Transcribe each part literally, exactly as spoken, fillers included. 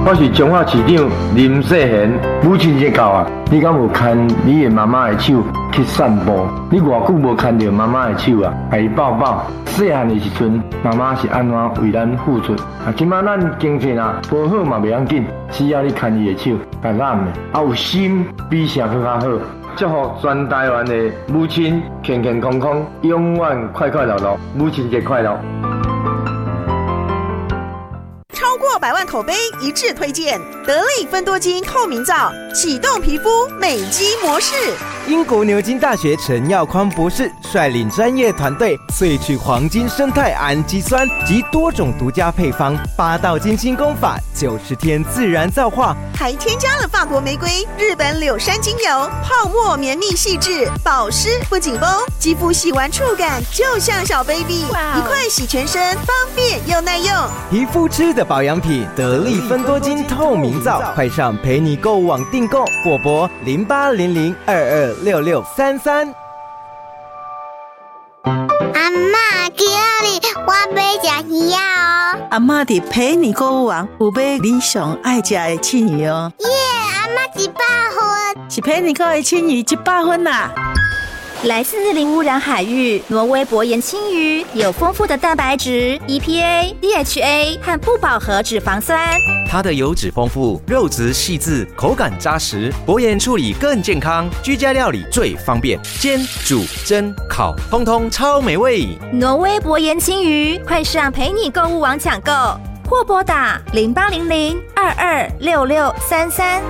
我是彰化市长林世贤，母亲节到啊，你敢有牵你的妈妈的手去散步？你偌久无牵着妈妈的手啊，互伊抱抱。细汉的时阵，妈妈是安怎为咱付出？啊，今仔咱经济啊无好嘛袂要紧，只要你牵伊的手，感染的，啊有心比啥更较好。祝福全台湾的母亲健健康康，永远快快乐乐，母亲节快乐！ 超过百万口碑一致推荐，得力芬多精透明皂，启动皮肤美肌模式。 英国牛津大学陈耀匡博士率领专业团队萃取黄金生态氨基酸及多种独家配方，八道金星功法，九十天自然皂化， 还添加了法国玫瑰、日本柳杉精油，泡沫绵密细致，保湿不紧绷，肌肤洗完触感就像小 baby， 一块洗全身，方便又耐用。 皮肤吃的保养品，得力芬多精透明皂，快上陪你购物网订购，或拨零八零零二二六六三三。 阿嬷，今日我要吃鱼哦。 阿嬷伫陪你购物网有买你上爱吃的青鱼哦。 耶，阿嬷一百分， 是陪你购的青鱼一百分啦。 来自零污染海域，挪威薄盐青鱼有丰富的蛋白质、E P A、D H A 和不饱和脂肪酸。 它的油脂丰富，肉质细致，口感扎实，薄盐处理更健康，居家料理最方便，煎、煮、蒸、烤，通通超美味。 挪威薄盐青鱼，快上陪你购物网抢购，或拨打零八零零二二六六三三。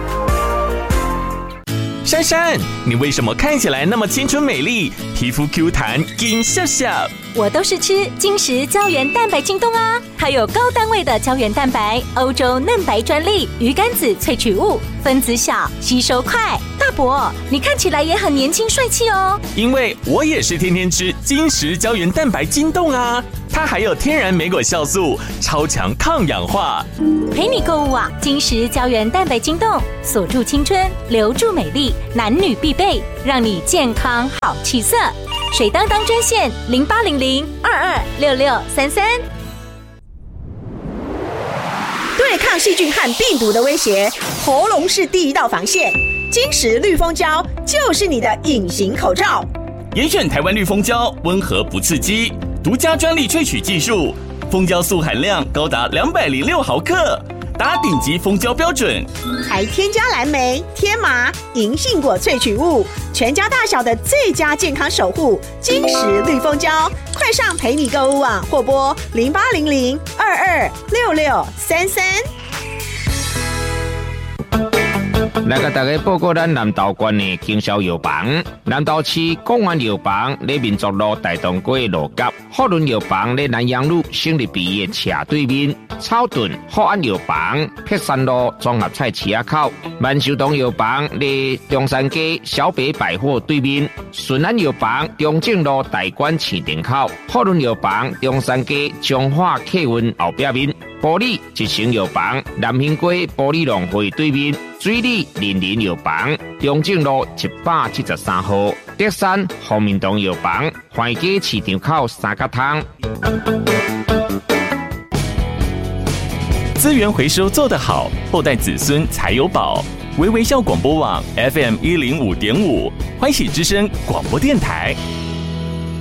珊珊，你为什么看起来那么青春美丽，皮肤 Q 弹，金笑笑？ 我都是吃金石胶原蛋白晶冻啊，它有高单位的胶原蛋白，欧洲嫩白专利，鱼肝子萃取物，分子小，吸收快。大伯，你看起来也很年轻帅气哦。 因为我也是天天吃金石胶原蛋白晶冻啊，它还有天然莓果酵素，超强抗氧化。 陪你购物网，金石胶原蛋白晶冻，锁住青春，留住美丽，男女必备，让你健康好气色。水当当专线零八零零二二六六三三。 对抗细菌和病毒的威胁，喉咙是第一道防线。金石绿蜂胶就是你的隐形口罩。 严选台湾绿蜂胶，温和不刺激，独家专利萃取技术，蜂胶素含量高达两百零六毫克，达顶级蜂胶标准， 还添加蓝莓、天麻、银杏果萃取物，全家大小的最佳健康守护。金石绿蜂胶，快上陪你购物网或拨零八零零二二六六三三。 来甲大家报告咱南投县的经销药房。南投市公园药房咧民族路大东街路角，福伦药房咧南阳路省立医院斜对面，草屯福安药房碧山路综合菜市仔口，万寿堂药房咧中山街小北百货对面，顺安药房中正路大馆市场口，福伦药房中山街彰化客运后壁面，玻璃一成药房南兴街玻璃农会对面。水里林林药房，中正路一百七十三号，德山福民堂药房，环街市场口三角汤。 资源回收做得好，后代子孙才有宝。微微笑广播网 F M 一零五点五，欢喜之声广播电台。